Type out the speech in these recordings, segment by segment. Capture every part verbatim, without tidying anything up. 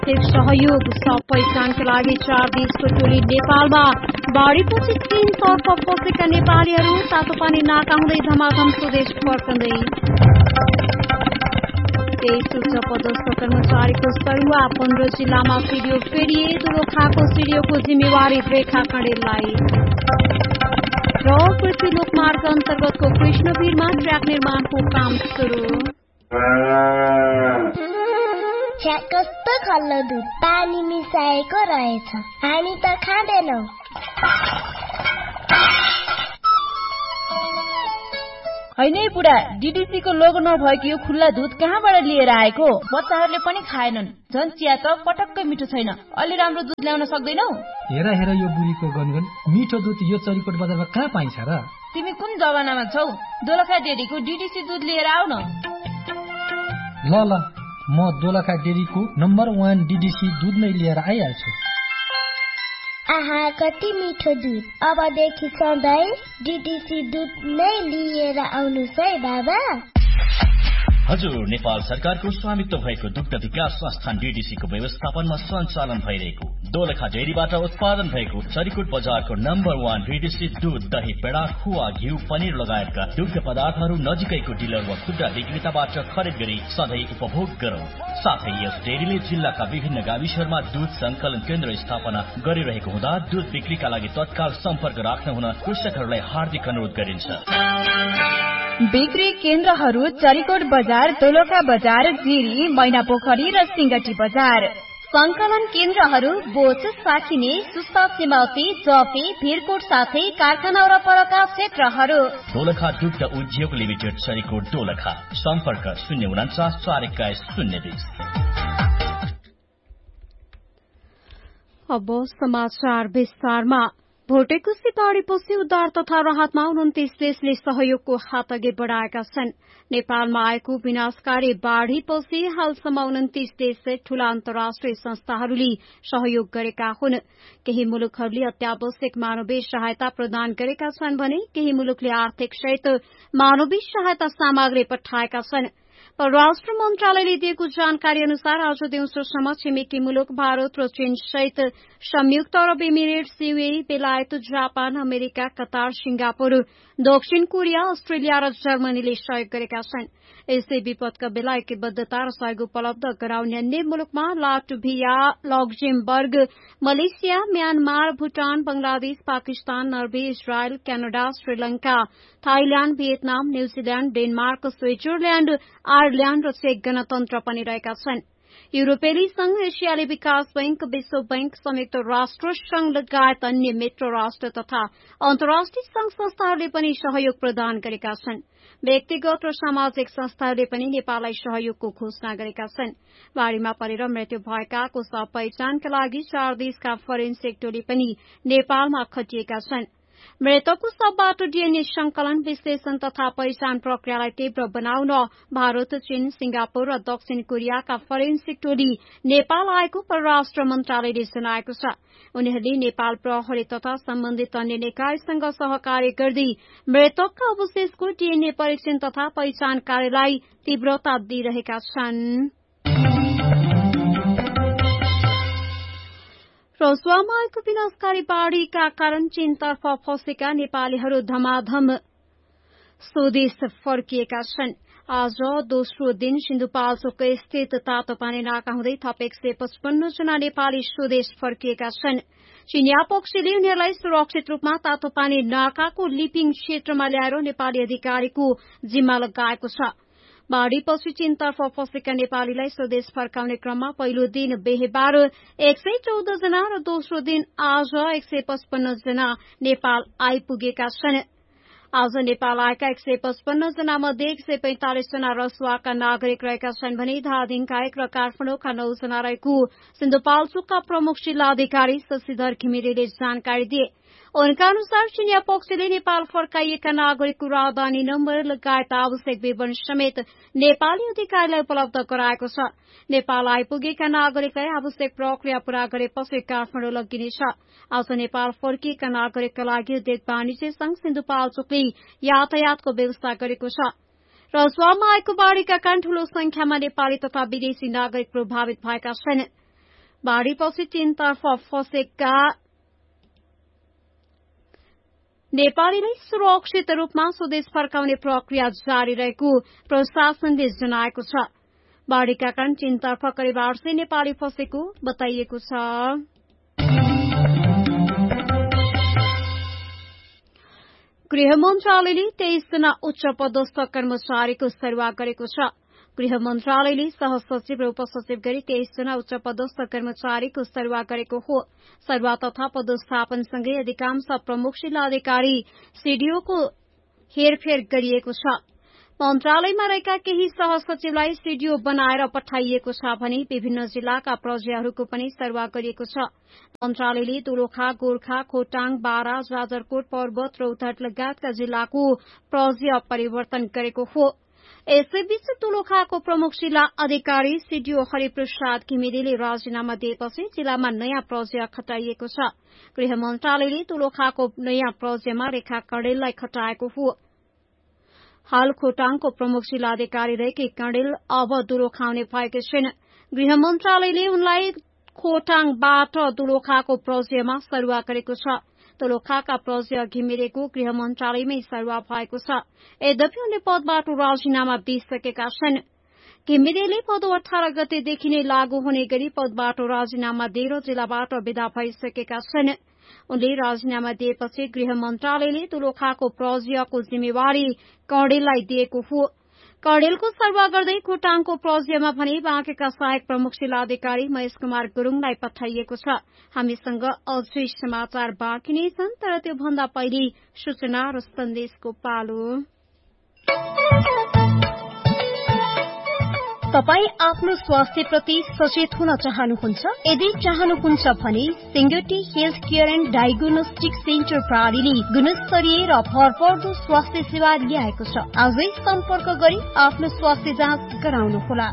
सहयोग सब पहिचानका लागि चार देशको टोली नेपालमा। बाढीपछि चीनतर्फ फसेका नेपालीहरू तातोपानी नाका हुँदै धमाधम स्वदेश फर्कँदै। तेइस उच्च पदस्थ कर्मचारीको सरुवा पन्ध्र जिल्लामा सिडिओ फेरिए। दोलखाको सिडिओको जिम्मेवारी रेखा कणेललाई। र पृथ्वीलोक मार्ग अन्तर्गतको कृष्णवीरमा ट्र्याक निर्माणको काम सुरु। कस्तो खल्लो दुध पानी मिसाएको रहेछ, हामी त खाँदैनौ। होइन बुढा, डीडीसीको लोगो नभएको यो खुल्ला दुध कहाँबाट लिएर आएको? बच्चाहरूले पनि खाएनन्। झन् चिया त पटक्कै मिठो छैन। अलि राम्रो दुध ल्याउन सक्दैनौ? हेर हेर यो बुढीको गनगन, मिठो दुध यो चरीकोट बजारमा कहाँ पाइन्छ र? तिमी कुन जमानामा छौ? दोलखा डेरीको डीडीसी दुध लिएर आऊ न। ल ल, म दोलखा डेरीको नम्बर वान डीडीसी दुध नै लिएर आइहाल्छु। आहा, कति मिठो दुध। अबदेखि सधैँ डीडीसी दुध नै लिएर आउनुस् है बाबा। हजुर, नेपाल सरकारको स्वामित्व भएको दुग्ध विकास संस्थान डीडीसीको व्यवस्थापनमा सञ्चालन भइरहेको दोलखा डेरीबाट उत्पादन भएको चरीकोट बजारको नम्बर वान डीडीसी दूध, दही, पेडा, खुवा, घिउ, पनिर लगायतका दुग्ध पदार्थहरू नजिकैको डिलर वा खुद्रा विक्रेताबाट खरिद गरी सधैँ उपभोग गरौं। साथै यस डेरीले जिल्लाका विभिन्न गाविसहरूमा दूध संकलन केन्द्र स्थापना गरिरहेको हुँदा दूध बिक्रीका लागि तत्काल सम्पर्क राख्न हुन कृषकहरूलाई हार्दिक अनुरोध गरिन्छ। बिक्री केन्द्रहरू चरीकोट बजार, दोलखा बजार, जिरी, मैनापोखरी र सिंगटी बजार। संकलन केन्द्रहरू बोच, साखिने, सुस्ता, सिमौती, जफे, भिरकोट साथै कारखाना वरपरका क्षेत्रहरू। दोलखा दुग्ध उद्योग लिमिटेड, चरीकोट, दोलखा। सम्पर्क शून्य उनाचास चार एक्काइस शून्य बीस। अब समाचार विस्तारमा। भोटेकुसी बाढीपछि उद्धार तथा राहतमा उन्तिस देशले सहयोगको हात अघि बढ़ाएका छन्। नेपालमा आएको विनाशकारी बाढ़ीपछि हालसम्म उन्तिस देशले ठूला अन्तर्राष्ट्रिय संस्थाहरूले सहयोग गरेका हुन्। केही मुलुकहरूले अत्यावश्यक मानवीय सहायता प्रदान गरेका छन् भने केही मुलुकले आर्थिक सहित मानवीय सहायता सामग्री पठाएका छन्। परराष्ट्र मन्त्रालयले दिएको जानकारी अनुसार आज दिउँसोसम्म छिमेकी मुलुक भारत र चीन सहित संयुक्त अरब इमिरेट्स, यूएई, बेलायत, जापान, अमेरिका, कतार, सिंगापुर, दक्षिण कोरिया, अस्ट्रेलिया र जर्मनीले सहयोग गरेका छन्। यसै विपदका बेला एकीबद्धता र सहयोग उपलब्ध गराउने अन्य मुलुकमा Latvia, Luxembourg, Malaysia, Myanmar, Bhutan, Bangladesh, Pakistan, Norway, Israel, Canada, Sri Lanka, Thailand, Vietnam, New Zealand, Denmark, Switzerland, Ireland र चेक गणतन्त्र पनि रहेका छन्। यूरोपेली संघ, एसियाली विकास बैंक, विश्व बैंक, संयुक्त राष्ट्र संघ लगायत अन्य मित्र राष्ट्र तथा अन्तर्राष्ट्रिय संघ संस्थाहरूले पनि सहयोग प्रदान गरेका छन्। व्यक्तिगत र सामाजिक संस्थाहरूले पनि नेपाललाई सहयोगको घोषणा गरेका छन्। बाढ़ीमा परेर मृत्यु भएकाको सब पहिचानका लागि चार देशका फोरेन्सिक टोली पनि नेपालमा खटिएका छन्। मृतकको शवबाट डीएनए संकलन, विश्लेषण तथा पहिचान प्रक्रियालाई तीव्र बनाउन भारत, चीन, सिंगापुर र दक्षिण कोरियाका फोरेन्सिक टोली नेपाल आएको परराष्ट्र मन्त्रालयले जनाएको छ। उनीहरूले नेपाल प्रहरी तथा सम्बन्धित अन्य निकायसँग सहकार्य गर्दै मृतकका अवशेषको डीएनए परीक्षण तथा पहिचान कार्यलाई तीव्रता दिइरहेका छन्। रसुवामा आएको विनाशकारी बाढ़ीका कारण चीनतर्फ फँसेका नेपालीहरू धमाधम स्वदेश फर्किएका छन्। आज दोस्रो दिन सिन्धुपाल्चोक स्थित तातोपानी नाका हुँदै थप एक सय पचपन्न जना नेपाली स्वदेश फर्किएका छन्। चीनिया पक्षले उनीहरूलाई सुरक्षित रूपमा तातोपानी नाकाको लिपिङ क्षेत्रमा ल्याएर नेपाली अधिकारीको जिम्मा लगाएको छ। बाढ़ीपछि चीनतर्फ फँसेका नेपालीलाई स्वदेश फर्काउने क्रममा पहिलो दिन बिहीबार एक सय चौध जना र दोस्रो दिन आज एक सय पचपन्न जना नेपाल आइपुगेका छन्। आज नेपाल आएका एक सय पचपन्न जना मध्ये एक सय पैंतालिस जना रसुवाका नागरिक रहेका छन् भने धादिङका एक र काठमाडौँका नौ जना रहेको सिन्धुपाल्चोकका प्रमुख जिल्लाधिकारी शशिधर घिमिरेले जानकारी दिए। उनका अनुसार चीनिया पक्षले नेपाल फर्काइएका नागरिकको राजधानी नम्बर लगायत आवश्यक विवरण समेत नेपाली अधिकारीलाई उपलब्ध गराएको छ। नेपाल आइपुगेका नागरिकलाई आवश्यक प्रक्रिया पूरा गरेपछि काठमाडौँ लगिनेछ। आज नेपाल फर्किएका नागरिकका लागि उद्योग वाणिज्य संघ सिन्धुपाल्चोकले यातायातको व्यवस्था गरेको छ। रसुवामा आएको बाढ़ीका कारण ठूलो संख्यामा नेपाली तथा विदेशी नागरिक प्रभावित भएका छन्। बाढ़ीपछि चीनतर्फ फँसेका नेपालीलाई सुरक्षित रूपमा स्वदेश फर्काउने प्रक्रिया जारी रहेको प्रशासनले जनाएको छ। बाढ़ीका कारण चीनतर्फ करिब आठ सय नेपाली फँसेको बताइएको छ। गृह मन्त्रालयले तेइस जना उच्च पदस्थ कर्मचारीको सरुवा गरेको छ। गृह मन्त्रालयले सहसचिव र उपसचिव गरी तेइस जना उच्च पदस्थ कर्मचारीको सरुवा गरेको हो। सरुवा तथा पदस्थापनसँगै अधिकांश प्रमुख जिल्लाधिकारी सीडीओको हेरफेर गरिएको छ। मन्त्रालयमा रहेका केही सहसचिवलाई सीडीओ बनाएर पठाइएको छ भने विभिन्न जिल्लाका प्रजेहरूको पनि सरुवा गरिएको छ। मन्त्रालयले दोलखा, गोर्खा, खोटाङ, बारा, जाजरकोट, पर्वत, रौतहट लगायतका जिल्लाको प्रजे परिवर्तन गरेको हो। यसैबीच दोलखाको प्रमुख जिल्ला अधिकारी सीडीओ हरिप्रसाद घिमिरेले राजीनामा दिएपछि जिल्लामा नयाँ प्रजे खटाइएको छ। गृह मन्त्रालयले दोलखाको नयाँ प्रजेमा रेखा कणेललाई खटाएको हो। हाल खोटाङको प्रमुख जिल्लाधिकारी रहेकी कणेल अब दोलखा आउने भएकी छिन्। गृह मन्त्रालयले उनलाई खोटाङबाट दोलखाको प्रजेमा सरुवा गरेको छ। दोलखाका प्रजे घिमिरेको गृह मन्त्रालयमै सरुवा भएको छ। यद्यपि उनले पदबाट राजीनामा दिइसकेका छन्। घिमिरेले पद अठार गतेदेखि नै लागू हुने गरी पदबाट राजीनामा दिएर जिल्लाबाट विदा भइसकेका छन्। उनले राजीनामा दिएपछि गृह मन्त्रालयले दोलखाको प्रजेको जिम्मेवारी कणेललाई दिएको हो। कणेलको सरुवा गर्दै खोटाङको प्रजेमा भने बाँकेका सहायक प्रमुख जिल्लाधिकारी महेश कुमार गुरूङलाई पठाइएको छ। हामीसँग अझै समाचार बाँकी नै छन्, तर त्योभन्दा पहिले सूचना र सन्देशको पालो। तपाई आफ्नो स्वास्थ्यप्रति सचेत हुन चाहनुहुन्छ? यदि चाहनुहुन्छ भने Singati health care and diagnostic centre प्रणालीले गुणस्तरीय र भरपर्दो स्वास्थ्य सेवा ल्याएको छ। आजै सम्पर्क गरी आफ्नो स्वास्थ्य जाँच गराउनुहोला।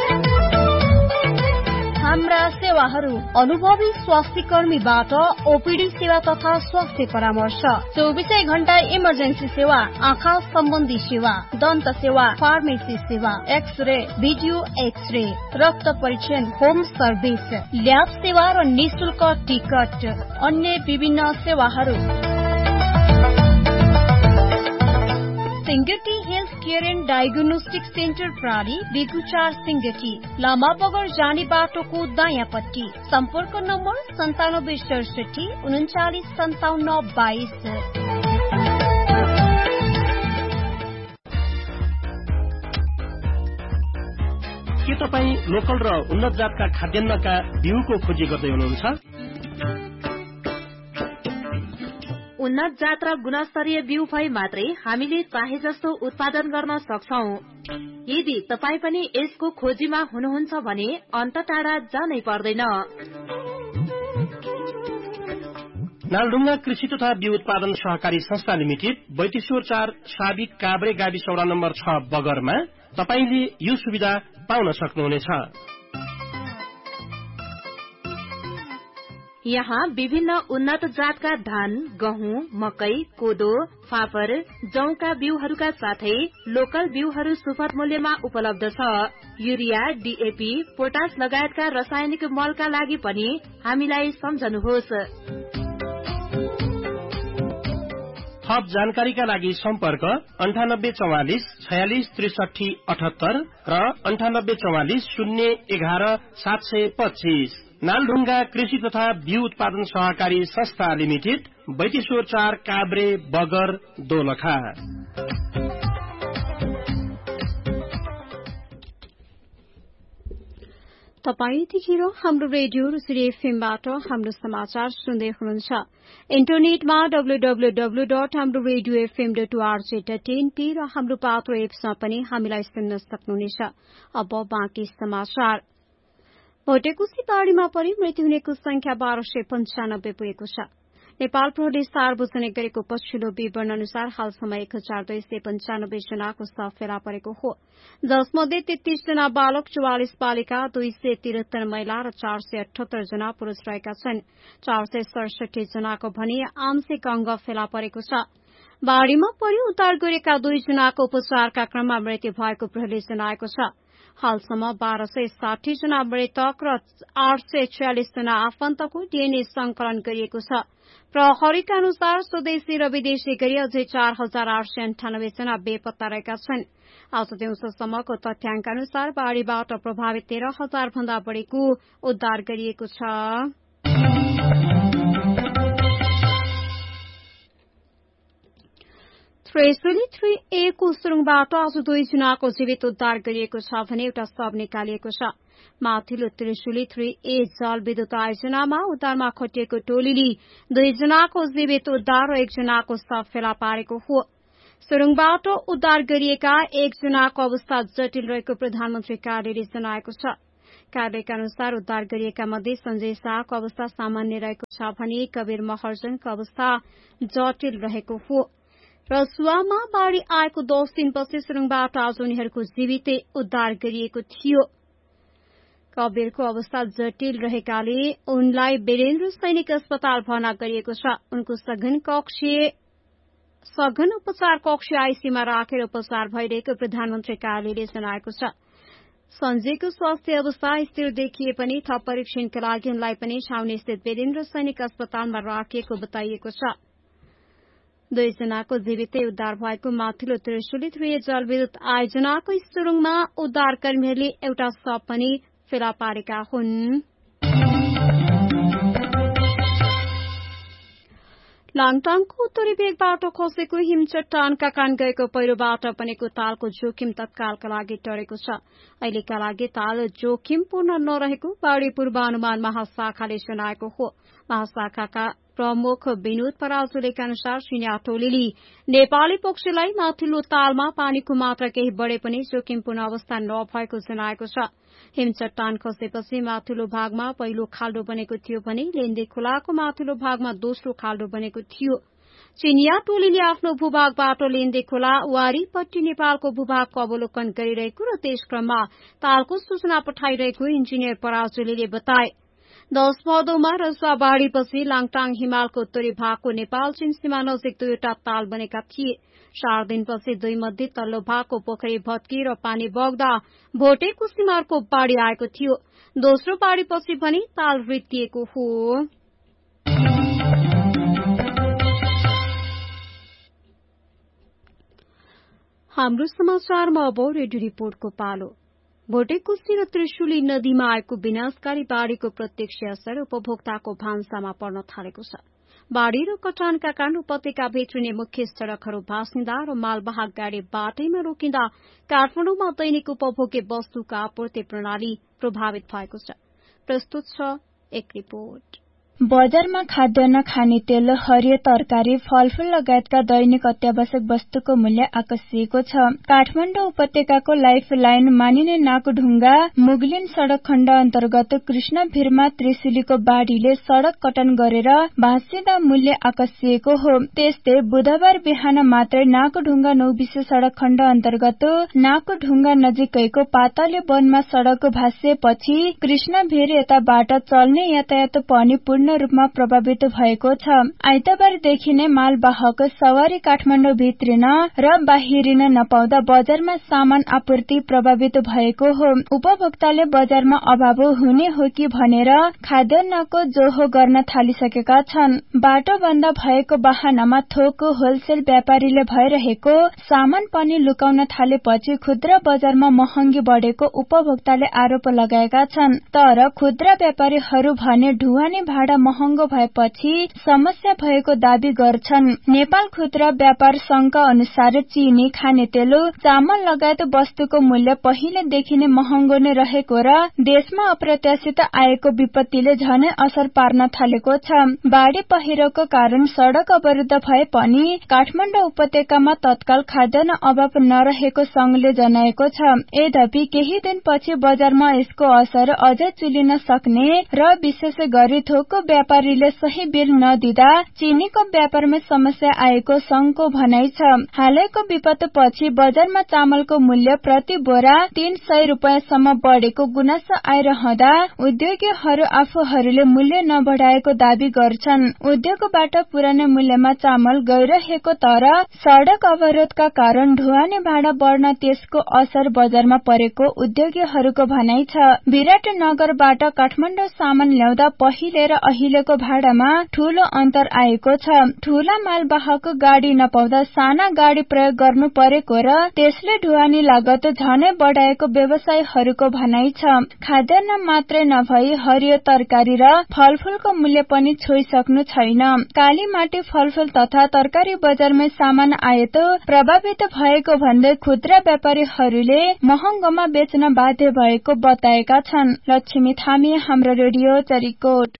हाम्रा सेवाहरू अनुभवी स्वास्थ्य कर्मीबाट ओपीडी सेवा तथा स्वास्थ्य परामर्श, चौबीसै घण्टा इमर्जेन्सी सेवा, आँखा सम्बन्धी सेवा, दन्त सेवा, फार्मेसी सेवा, एक्सरे, भिडियो एक्सरे, रक्त परीक्षण, होम सर्भिस, ल्याब सेवा र निशुल्क टिकट, अन्य विभिन्न सेवाहरू। Singati health care and diagnostic centre प्रणाली बिगुचार सिंगटी, लामा बगर जाने बाटोको दायाँपट्टि। सम्पर्क नम्बर सन्तानब्बे सडसठी उन्चालिस सन्ताउन्न बाइस। के तपाईँ लोकल र उन्नत जातका खाद्यान्नका बिउको खोजी गर्दै हुनुहुन्छ? उन्नत जात र गुणस्तरीय बिउ भए मात्रै हामीले चाहे जस्तो उत्पादन गर्न सक्छौं। यदि तपाई पनि यसको खोजीमा हुनुहुन्छ भने अन्त टाढा जानै पर्दैन। नालढुङ्गा कृषि तथा बिउ उत्पादन सहकारी संस्था लिमिटेड बैतेश्वर चार साबिक काभ्रे गाविस वडा नम्बर छ बगरमा तपाईले यो सुविधा पाउन सक्नुहुनेछ। यहाँ विभिन्न उन्नत जातका धान, गहुँ, मकै, कोदो, फापर, जौका बिउहरूका साथै लोकल बिउहरू सुपथ मूल्यमा उपलब्ध छ। युरिया, डीएपी, पोटास लगायतका रासायनिक मलका लागि पनि हामीलाई सम्झनुहोस्। थप जानकारीका लागि सम्पर्क अन्ठानब्बे चौवालिस छयालिस त्रिसठी अठहत्तर र अन्ठानब्बे चौवालिस शून्य एघार सात सय पच्चीस। नालढुङ्गा कृषि तथा बिउ उत्पादन सहकारी संस्था लिमिटेड बैतेश्वर चार काभ्रे बगर दोलखा। तपाई यतिखेर हाम्रो रेडियो रुसिरी एफएमबाट हाम्रो समाचार सुन्दै हुनुहुन्छ। इन्टरनेटमा डब्ल्यू डब्ल्यू डब्ल्यू डट हाम्रो radio FM dot ORG dot NP र हाम्रो पात्रो एप्समा पनि हामीलाई सुन्न सक्नुहुनेछ। अब बाँकी समाचार। भोटेकुसी बाढ़ीमा परि मृत्यु हुनेको संख्या बाह्र सय पञ्चानब्बे पुगेको छ। नेपाल प्रहरीले सार्वजनिक गरेको पछिल्लो विवरण अनुसार हालसम्म एक हजार दुई सय पञ्चानब्बे जनाको शव फेला परेको हो, जसमध्ये तेत्तीस जना बालक, चौवालिस बालिका, दुई सय त्रिहत्तर महिला र चार सय अठहत्तर जना पुरूष रहेका छन्। चार सय सडसठी जनाको भने आंशिक अंग फेला परेको छ। बाढ़ीमा परि उद्धार गरेका दुई जनाको उपचारका क्रममा मृत्यु भएको प्रहरीले जनाएको छ। हालसम्म बाह्र सय साठी जना मृतक र आठ सय छयालिस जना आफन्तको डीएनए संकलन गरिएको छ। प्रहरीका अनुसार स्वदेशी र विदेशी गरी अझै चार हजार आठ सय अन्ठानब्बे जना बेपत्ता रहेका छन्। आज दिउँसोसम्मको तथ्याङ्क अनुसार बाढ़ीबाट प्रभावित तेह्र हजार भन्दा बढ़ीको उद्धार गरिएको छ। त्रिशुली थ्री ए को सुरुङबाट आज दुईजनाको जीवित उद्धार गरिएको छ भने एउटा शव निकालिएको छ। माथिल्लो त्रिशुली थ्री ए जलविद्युत आयोजनामा उद्धारमा खटिएको टोलीले दुईजनाको जीवित उद्धार र एकजनाको शव फेला पारेको हो। सुरुङबाट उद्धार गरिएका एकजनाको अवस्था जटिल रहेको प्रधानमन्त्री कार्यालयले जनाएको छ। कार्यालयका अनुसार उद्धार गरिएका मध्ये संजय शाहको अवस्था सामान्य रहेको छ भने कबीर महर्जनको अवस्था जटिल रहेको हो। रसुवामा बाढ़ी आएको दस दिनपछि सुरुङबाट आज उनीहरूको जीवितै उद्धार गरिएको थियो। कबीरको अवस्था जटिल रहेकाले उनलाई वीरेन्द्र सैनिक अस्पताल भर्ना गरिएको छ। उनको सघन कक्षीय सघन उपचार कक्ष आईसीयूमा राखेर उपचार भइरहेको प्रधानमन्त्री कार्यालयले जनाएको छ। संजयको स्वास्थ्य अवस्था स्थिर देखिए पनि थप परीक्षणका लागि उनलाई पनि छाउनी स्थित वीरेन्द्र सैनिक अस्पतालमा राखिएको बताइएको छ। दुईजनाको जीवितै उद्धार भएको माथिल्लो त्रिशुली थ्री जलविद्युत आयोजनाको सुरुङमा उद्धारकर्मीहरूले एउटा शव पनि फेला पारेका हुन्। लाङटाङको उत्तरी भेगबाट खसेको हिमचट्टानका कारण गएको पहिरोबाट बनेको तालको जोखिम तत्कालका लागि टरेको छ। अहिलेका लागि ताल जोखिमपूर्ण नरहेको बाढ़ी पूर्वानुमान महाशाखाले जनाएको हो। महाशाखाका प्रमुख विनोद पराजुलीका अनुसार चिनिया टोलीले नेपाली पक्षलाई माथिल्लो तालमा पानीको मात्रा केही बढ़े पनि जोखिमपूर्ण अवस्था नभएको जनाएको छ। हिमचट्टान खसेपछि माथिल्लो भागमा पहिलो खाल्डो बनेको थियो भने लेन्डे खोलाको माथिल्लो भागमा दोस्रो खाल्डो बनेको थियो। चिनिया टोलीले आफ्नो भूभागबाट लेन्डे खोला वारीपट्टि नेपालको भूभागको अवलोकन गरिरहेको र त्यस क्रममा तालको सूचना पठाइरहेको इन्जिनियर पराजुलीले बताए। दश भदौमा रसुवा बाढ़ीपछि लाङटाङ हिमालको उत्तरी भागको नेपाल चीन सीमा नजिक दुईवटा ताल बनेका थिए। चार दिनपछि दुई मध्ये तल्लो भागको पोखरी भत्की र पानी बग्दा भोटेको सीमाको बाढ़ी आएको थियो। दोस्रो बाढ़ीपछि पनि ताल रित्तिएको हो। हाम्रो समाचारमा अब रेडियो रिपोर्टको पालो। भोटेकोशी र त्रिशुली नदीमा आएको विनाशकारी बाढ़ीको प्रत्यक्ष असर उपभोक्ताको भान्सामा पर्न थालेको छ। बाढ़ी र कटानका कारण उपत्यका भित्रिने मुख्य सड़कहरू भाँसिँदा र मालवाहक गाड़ी बाटैमा रोकिँदा काठमाडौँमा दैनिक उपभोग्य वस्तुका आपूर्ति प्रणाली प्रभावित भएको छ। प्रस्तुत छ एक रिपोर्ट। बजारमा खाद्यान्न, खानेतेल, हरियो तरकारी, फलफूल लगायतका दैनिक अत्यावश्यक वस्तुको मूल्य आकर्षिएको छ। काठमाडौँ उपत्यकाको लाइफ लाइन मानिने नाकुढुङ्गा मुगलिन सड़क खण्ड अन्तर्गत कृष्णभिरमा त्रिशुलीको बाढ़ीले सड़क कटान गरेर भाँसिँदा मूल्य आकर्षिएको हो। त्यस्तै बुधबार बिहान मात्रै नाकुढुङ्गा नौबिसे सड़क खण्ड अन्तर्गत नाकुढुङ्गा नजिकैको पातले वनमा सड़क भाँसिएपछि कृष्णभिर यताबाट चल्ने यातायात पनि पूर्ण रूपमा प्रभावित भएको छ। आइतबारदेखि नै मालवाहक सवारी काठमाडौँ भित्रिन र बाहिरिन नपाउँदा बजारमा सामान आपूर्ति प्रभावित भएको हो। उपभोक्ताले बजारमा अभाव हुने हो कि भनेर खाद्यान्नको जोहो गर्न थालिसकेका छन्। बाटो बन्द भएको बहानामा थोक होलसेल व्यापारीले भइरहेको सामान पनि लुकाउन थालेपछि खुद्रा बजारमा महँगी बढेको उपभोक्ताले आरोप लगाएका छन्। तर खुद्रा व्यापारीहरू भने ढुवानी भाडा महँगो भएपछि समस्या भएको दावी गर्छन्। नेपाल खुद्रा व्यापार संघका अनुसार चिनी, खानेतेल, चामल लगायत वस्तुको मूल्य पहिलेदेखि नै महँगो नै रहेको र देशमा अप्रत्याशित आएको विपत्तिले झनै असर पार्न थालेको छ। बाढ़ी पहिरोको कारण सड़क अवरुद्ध भए पनि काठमाडौँ उपत्यकामा तत्काल खाद्यान्न अभाव नरहेको संघले जनाएको छ। यद्यपि केही दिनपछि बजारमा यसको असर अझै चुलिन सक्ने र विशेष गरी थोक व्यापारीले सही बिल नदिँदा चिनीको व्यापारमा समस्या आएको संघको भनाइ छ। हालैको विपत्तपछि बजारमा चामलको मूल्य प्रति बोरा तीन सय रुपियाँसम्म बढेको गुनासो आइरहँदा उद्योगीहरू आफूहरूले मूल्य नबढाएको दावी गर्छन्। उद्योगबाट पुरानो मूल्यमा चामल गइरहेको तर सड़क अवरोधका कारण ढुवानी भाडा बढ्न त्यसको असर बजारमा परेको उद्योगीहरूको भनाइ छ। विराटनगरबाट काठमाडौँ सामान ल्याउँदा पहिले र अहिलेको भाडामा ठूलो अन्तर आएको छ। ठूला मालवाहक गाडी नपाउँदा साना गाडी प्रयोग गर्नु परेको र त्यसले ढुवानी लागत झनै बढाएको व्यवसायीहरूको भनाइ छ। खाद्यान्न मात्रै नभई हरियो तरकारी र फलफूलको मूल्य पनि छोइसक्नु छैन। काली माटी फलफूल तथा तरकारी बजारमै सामान आयात प्रभावित भएको भन्दै खुद्रा व्यापारीहरूले महँगोमा बेच्न बाध्य भएको बताएका छन्। लक्ष्मी थामी, हाम्रो रेडियो चरिकोट।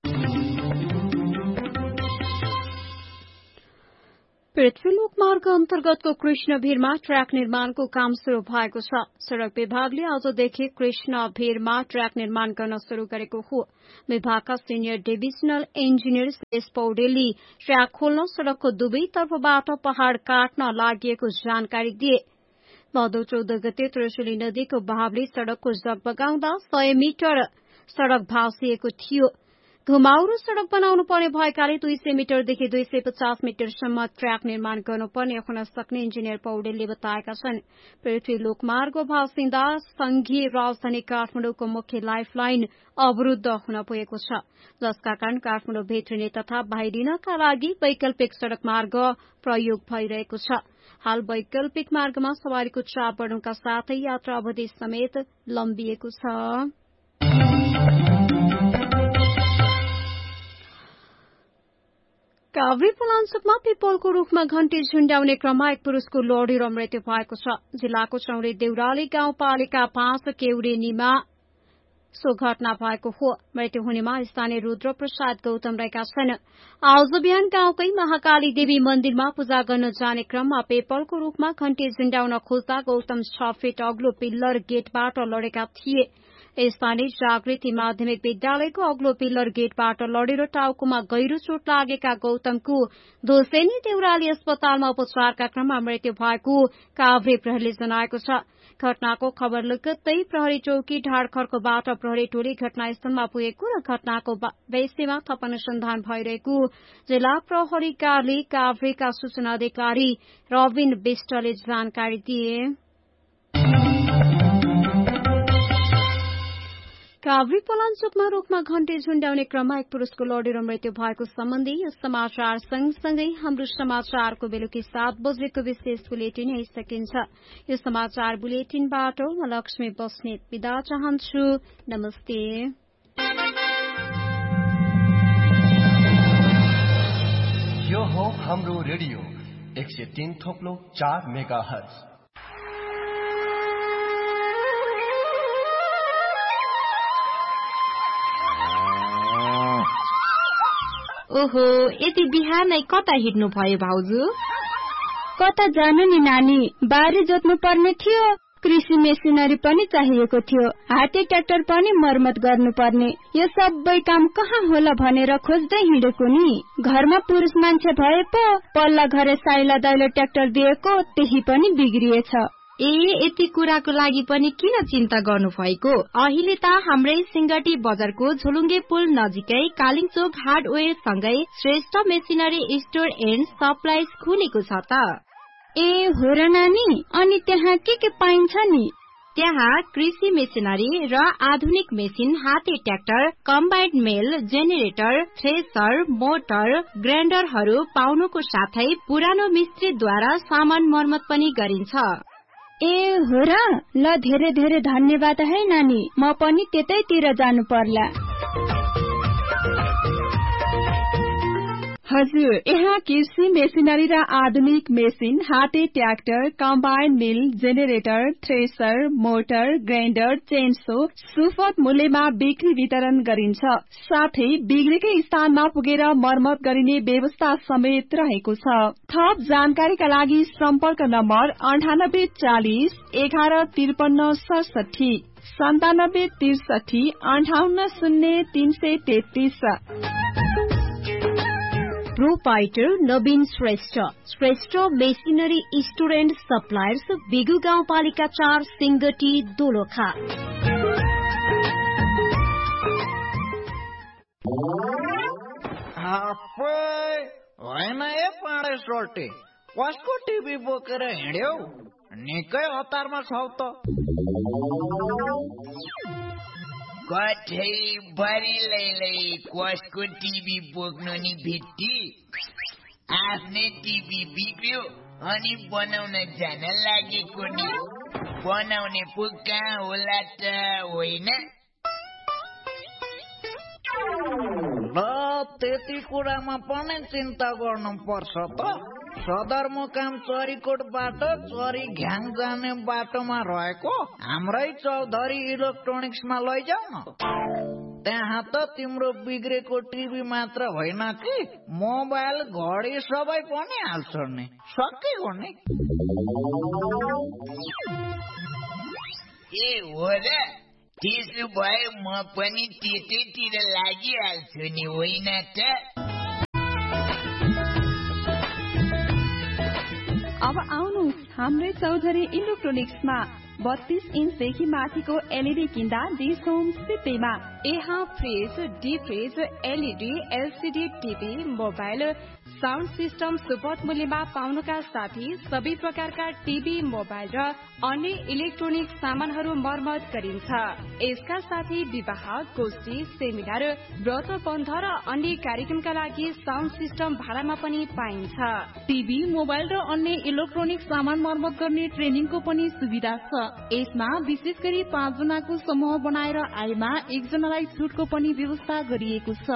पृथ्वी लोकमार्ग अन्तर्गतको कृष्णभिरमा ट्र्याक निर्माणको काम शुरू भएको छ। सड़क विभागले आजदेखि कृष्णभिरमा ट्र्याक निर्माण गर्न शुरू गरेको हो। विभागका सिनियर डिभिजनल इन्जिनियर सुरेश पौडेलले ट्र्याक खोल्न सड़कको दुवैतर्फबाट पहाड़ काट्न लागि जानकारी दिए। भदौ चौध गते त्रिशुली नदीको बहावले सड़कको जगबगाउँदा सय मिटर सड़क भाँसिएको थियो। घुमाउरो सड़क बनाउनु पर्ने भएकाले दुई सय मिटरदेखि दुई सय पचास मिटरसम्म ट्र्याक निर्माण गर्नुपर्ने हुन सक्ने इन्जिनियर पौडेलले बताएका छन्। पृथ्वी लोकमार्ग भाँसिँदा संघीय राजधानी काठमाडौँको मुख्य लाइफलाइन अवरूद्ध हुन पुगेको छ, जसका कारण काठमाडौँ भित्रिने तथा बाहिरिनका लागि वैकल्पिक सड़क मार्ग प्रयोग भइरहेको छ। हाल वैकल्पिक मार्गमा सवारीको चाप बढ्नुका साथै यात्रा अवधि समेत लम्बिएको छ। काभ्रे पलाञ्चोकमा पिपलको रूखमा घण्टी झुण्डाउने क्रममा एक पुरूषको लडेर मृत्यु भएको छ। जिल्लाको चौरे देउराली गाउँपालिका पाँच केउरेनीमा सो घटना भएको हो। मृत्यु हुनेमा स्थानीय रुद्र प्रसाद गौतम रहेका छन्। आज बिहान गाउँकै महाकाली देवी मन्दिरमा पूजा गर्न जाने क्रममा पेपलको रूखमा घण्टी झुण्डाउन खोज्दा गौतम छ फिट अग्लो पिल्लर गेटबाट लडेका थिए। स्थानीय जागृति माध्यमिक विद्यालयको अग्लो पिल्लर गेटबाट लडेर टाउकोमा गहिरो चोट लागेका गौतमको धोसेनी देउराली अस्पतालमा उपचारका क्रममा मृत्यु भएको काभ्रे प्रहरीले जनाएको छ। घटनाको खबर लगत्तै प्रहरी चौकी ढाडखर्कबाट प्रहरी टोली घटनास्थलमा पुगेको र घटनाको विषयमा थप अनुसन्धान भइरहेको जिल्ला प्रहरी कार्यालय काभ्रेका सूचना अधिकारी रविन विष्टले जानकारी दिए। काभ्रे पलाञ्चोकमा रूखमा घण्टी झुण्डाउने क्रममा एक पुरूषको लडेर मृत्यु भएको सम्बन्धी यस समाचार सँगसँगै हाम्रो समाचारको बेलुकी सात बजेको विशेष बुलेटिन यही सकिन्छ। यो समाचार बुलेटिनबाट म लक्ष्मी बस्नेत बिदा चाहन्छु। नमस्ते। यो हो हाम्रो रेडियो एक सय तीन थोप्लो चार मेगा हर्ज। ओहो, यति बिहानै कता हिँड्नु भयो भाउजू? कता जानु नि नानी, बारी जोत्नु पर्ने थियो, कृषि मेसिनरी पनि चाहिएको थियो, हाते ट्र्याक्टर पनि मर्मत गर्नुपर्ने। यो सबै काम कहाँ होला भनेर खोज्दै हिँडेको नि। घरमा पुरुष मान्छे भए पो पल्ला घरे साइला दैलो ट्र्याक्टर दिएको, त्यही पनि बिग्रिएछ। ए, यति कुराको लागि पनि किन चिन्ता गर्नु भएको? अहिले त हाम्रै सिंगटी बजारको झोलुङ्गे पुल नजिकै कालिङचोक हार्डवेयर सँगै Shrestha machinery store and supplies खुलेको छ त। ए हो र नानी, अनि त्यहाँ के के पाइन्छ नि? त्यहाँ कृषि मेसिनरी र आधुनिक मेसिन, हाते ट्र्याक्टर, कम्बाइन्ड मेल, जेनेरेटर, थ्रेसर, मोटर, ग्राइन्डरहरू पाउनुको साथै पुरानो मिस्त्रीद्वारा सामान मर्मत पनि गरिन्छ। ए हो र, ल धेरै धेरै धन्यवाद है नानी, म पनि त्यतैतिर जानु पर्ला। हजुर, यहाँ कृषि मेसिनरी र आधुनिक मेसिन, हाते ट्र्याक्टर, कम्बाइन मिल, generator, thresher, motor, grinder, chainsaw सुपथ मूल्यमा बिक्री वितरण गरिन्छ। साथै बिग्रेकै स्थानमा पुगेर मर्मत गरिने व्यवस्था समेत रहेको छ। थप जानकारीका लागि सम्पर्क नम्बर अन्ठानब्बे चालिस एघार त्रिपन्न सडसठी सन्तानब्बे त्रिसठी अन्ठाउन्न शून्य तीन सय तेत्तीस। Proprietor Naveen Shrestha, Shrestha machinery store and suppliers, बिगु गाउँपालिका चार, सिंगटी, दोलखा। होइन ए पाँडे सोल्टे, कसको टिभी बोकेर हिँड्यौ? निकै हतारमा छौ त। कठै बरिलैलै कसको टिभी बोक्नु नि भिट्टी। आफ्नै टिभी बिग्रियो अनि बनाउन जान लागेको नि। बनाउने पो कहाँ होला त होइन? ल त्यति कुरामा पनि चिन्ता गर्नु पर्छ त। सदरमुकाम चरीकोटबाट चरी घ्याङ जाने बाटोमा रहेको हाम्रै चौधरी इलेक्ट्रोनिक्समा लैजाऊ न। त्यहाँ त तिम्रो बिग्रेको टिभी मात्र होइन कि मोबाइल घडी सबै पनि हाल्छ नि। सकियो नि। ए हो र? त्यसो भए म पनि त्यतैतिर लागिहाल्छु नि होइन त? अब आउनुहोस् हाम्रै चौधरी इलेक्ट्रोनिक्समा बत्तीस इन्चदेखि माथिको एलईडी किन्दा डिस्काउन्ट सित्तैमा। यहाँ fridge, deep fridge, LED, LCD TV, mobile, sound system सुपथ मूल्यमा पाउनुका साथै सबै प्रकारका टिभी, मोबाइल र अन्य इलेक्ट्रोनिक सामानहरू मर्मत गरिन्छ। यसका साथै विवाह, गोष्ठी, सेमिनार, व्रत बन्ध र अन्य कार्यक्रमका लागि साउन्ड सिस्टम भाडामा पनि पाइन्छ। टिभी, मोबाइल र अन्य इलेक्ट्रोनिक सामान मर्मत गर्ने ट्रेनिङको पनि सुविधा छ। यसमा विशेष गरी पाँच जनाको समूह बनाएर आएमा एकजनालाई छुटको पनि व्यवस्था गरिएको छ।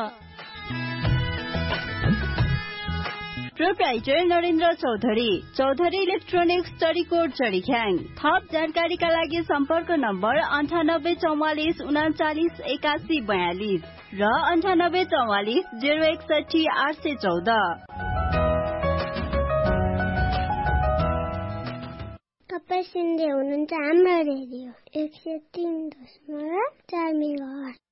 Proprietor Narendra Chaudhary, Chaudhary electronics, Charikot, चरीख्याङ। थप जानकारीका लागि सम्पर्क नम्बर अन्ठानब्बे चौवालिस उनाचालिस एकासी बयालिस र अन्ठानब्बे चौवालिस जेरो एकसठी आठ सय चौध। तपाईँ सुन्दै हुनुहुन्छ हाम्रो रेडियो एक सय तीन दशमलव चार मेगाहर्ज।